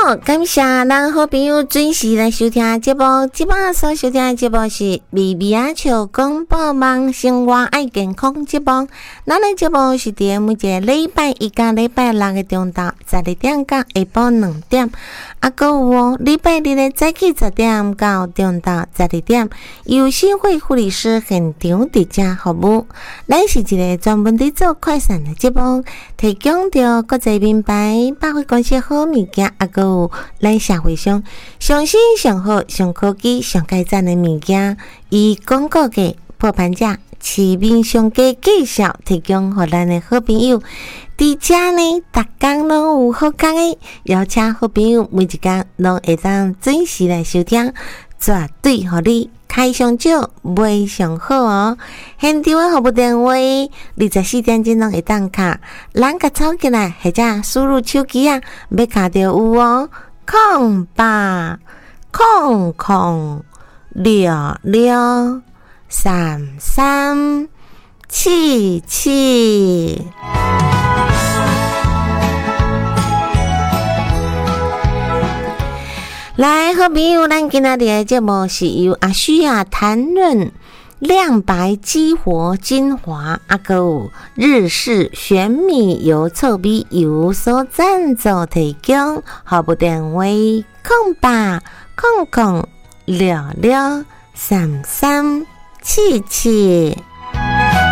好，感谢咱好朋友准时来收听节目。即摆所收听的节目是微微啊笑广播网生活爱健康节目。咱的节目是伫每一个礼拜一到礼拜六的中昼12点到下晡2点，啊，还有礼拜日的早起10点到中昼12点，由新会护理师现场伫遮服务。咱是一个专门伫做快闪的节目，提供着国际名牌百货公司好物件，啊，还有咱社会上上新上好上科技上改赞的物件，以广告价破盘价市面上价介绍提供给咱的好朋友。伫遮呢，逐工拢有好康的，邀请好朋友每一天拢会当准时来收听，绝对互你开上少，卖上好哦。现场的服务电话24点钟拢会当卡，咱甲抄起来或者输入手机啊，要卡着有哦。00663377。来，好朋友，咱今仔日的节目是由阿虚亚弹润亮白激活精华，啊，还有日式玄米油臭米油所赞助提供。号码电话：0800663377。